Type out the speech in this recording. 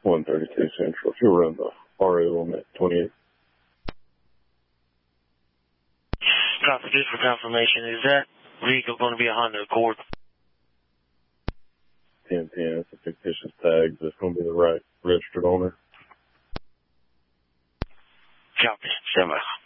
132 Central. She'll run the RO on that 28. Copy, just for confirmation, is that vehicle going to be a Honda Accord? 1010, it's a fictitious tag. It's going to be the right registered owner. Copy, stand by.